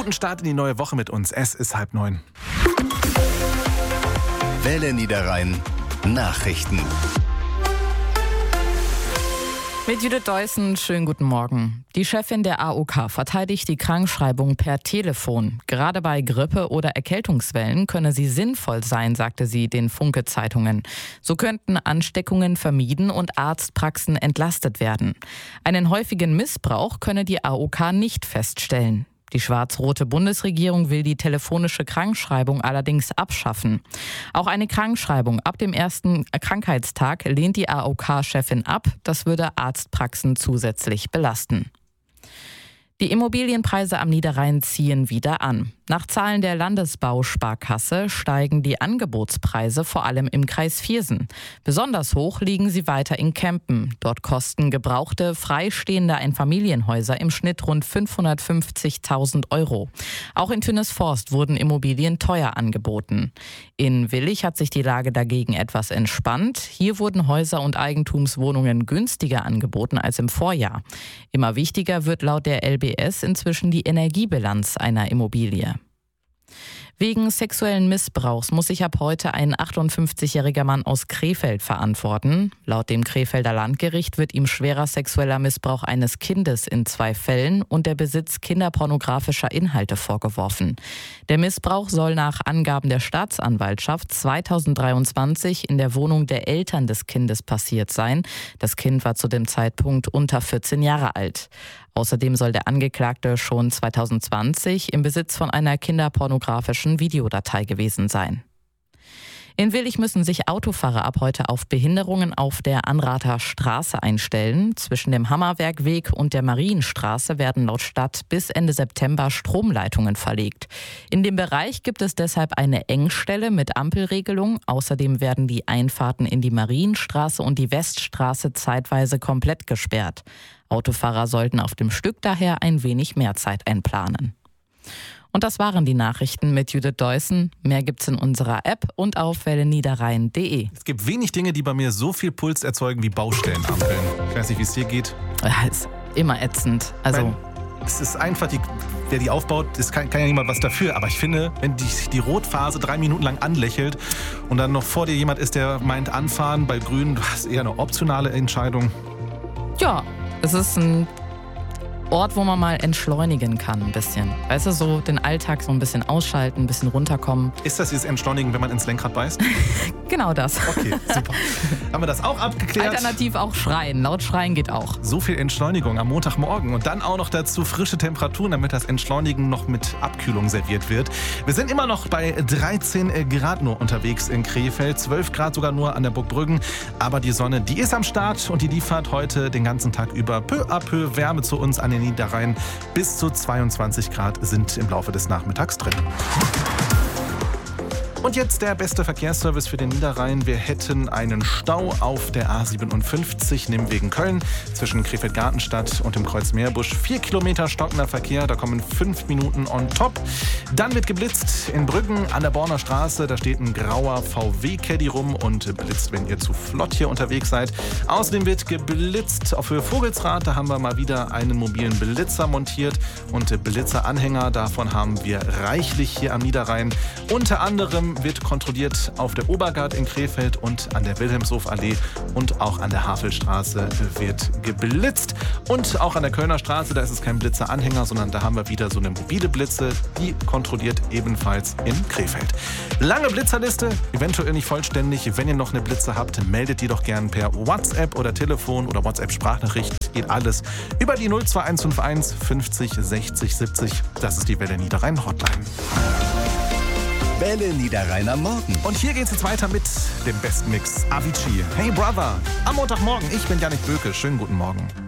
entspannten Start in die neue Woche mit uns. Es ist 8:30. Welle Niederrhein Nachrichten. Mit Judith Deussen, schönen guten Morgen. Die Chefin der AOK verteidigt die Krankschreibung per Telefon. Gerade bei Grippe- oder Erkältungswellen könne sie sinnvoll sein, sagte sie den Funke-Zeitungen. So könnten Ansteckungen vermieden und Arztpraxen entlastet werden. Einen häufigen Missbrauch könne die AOK nicht feststellen. Die schwarz-rote Bundesregierung will die telefonische Krankschreibung allerdings abschaffen. Auch eine Krankschreibung ab dem ersten Krankheitstag lehnt die AOK-Chefin ab. Das würde Arztpraxen zusätzlich belasten. Die Immobilienpreise am Niederrhein ziehen wieder an. Nach Zahlen der Landesbausparkasse steigen die Angebotspreise vor allem im Kreis Viersen. Besonders hoch liegen sie weiter in Kempen. Dort kosten gebrauchte, freistehende Einfamilienhäuser im Schnitt rund 550.000 €. Auch in Tünnesforst wurden Immobilien teuer angeboten. In Willich hat sich die Lage dagegen etwas entspannt. Hier wurden Häuser und Eigentumswohnungen günstiger angeboten als im Vorjahr. Immer wichtiger wird laut der LBS inzwischen die Energiebilanz einer Immobilie. Wegen sexuellen Missbrauchs muss sich ab heute ein 58-jähriger Mann aus Krefeld verantworten. Laut dem Krefelder Landgericht wird ihm schwerer sexueller Missbrauch eines Kindes in 2 Fällen und der Besitz kinderpornografischer Inhalte vorgeworfen. Der Missbrauch soll nach Angaben der Staatsanwaltschaft 2023 in der Wohnung der Eltern des Kindes passiert sein. Das Kind war zu dem Zeitpunkt unter 14 Jahre alt. Außerdem soll der Angeklagte schon 2020 im Besitz von einer kinderpornografischen Videodatei gewesen sein. In Willich müssen sich Autofahrer ab heute auf Behinderungen auf der Anrather Straße einstellen. Zwischen dem Hammerwerkweg und der Marienstraße werden laut Stadt bis Ende September Stromleitungen verlegt. In dem Bereich gibt es deshalb eine Engstelle mit Ampelregelung. Außerdem werden die Einfahrten in die Marienstraße und die Weststraße zeitweise komplett gesperrt. Autofahrer sollten auf dem Stück daher ein wenig mehr Zeit einplanen. Und das waren die Nachrichten mit Judith Deussen. Mehr gibt's in unserer App und auf welleniederrhein.de. Es gibt wenig Dinge, die bei mir so viel Puls erzeugen wie Baustellenampeln. Ich weiß nicht, wie es dir geht. Ja, ist immer ätzend. Also es ist einfach, wer die aufbaut, das kann ja niemand was dafür. Aber ich finde, wenn die Rotphase 3 Minuten lang anlächelt und dann noch vor dir jemand ist, der meint anfahren bei Grün, das ist eher eine optionale Entscheidung. ja, es ist ein Ort, wo man mal entschleunigen kann ein bisschen. Weißt du, so den Alltag so ein bisschen ausschalten, ein bisschen runterkommen. Ist das dieses Entschleunigen, wenn man ins Lenkrad beißt? Genau das. Okay, super. Haben wir das auch abgeklärt? Alternativ auch schreien. Laut schreien geht auch. So viel Entschleunigung am Montagmorgen und dann auch noch dazu frische Temperaturen, damit das Entschleunigen noch mit Abkühlung serviert wird. Wir sind immer noch bei 13 Grad nur unterwegs in Krefeld, 12 Grad sogar nur an der Burg Brüggen. Aber die Sonne, die ist am Start und die liefert heute den ganzen Tag über peu à peu Wärme zu uns an den Niederrhein. Bis zu 22 Grad sind im Laufe des Nachmittags drin. Und jetzt der beste Verkehrsservice für den Niederrhein. Wir hätten einen Stau auf der A57 Nimwegen Köln zwischen Krefeld-Gartenstadt und dem Kreuz Meerbusch. 4 Kilometer stockender Verkehr, da kommen 5 Minuten on top. Dann wird geblitzt in Brüggen an der Borner Straße. Da steht ein grauer VW-Caddy rum und blitzt, wenn ihr zu flott hier unterwegs seid. Außerdem wird geblitzt auf Höhe Vogelsrad. Da haben wir mal wieder einen mobilen Blitzer montiert und Blitzeranhänger. Davon haben wir reichlich hier am Niederrhein. Unter anderem wird kontrolliert auf der Obergard in Krefeld und an der Wilhelmshofallee und auch an der Havelstraße wird geblitzt. Und auch an der Kölner Straße, da ist es kein Blitzeranhänger, sondern da haben wir wieder so eine mobile Blitze, die kontrolliert ebenfalls in Krefeld. Lange Blitzerliste, eventuell nicht vollständig. Wenn ihr noch eine Blitze habt, meldet die doch gern per WhatsApp oder Telefon oder WhatsApp-Sprachnachricht. Geht alles über die 02151 50 60 70. Das ist die Welle Niederrhein Hotline. Welle Niederrhein am Morgen. Und hier geht's jetzt weiter mit dem besten Mix. Avicii, Hey Brother. Am Montagmorgen, ich bin Jannik Böke. Schönen guten Morgen.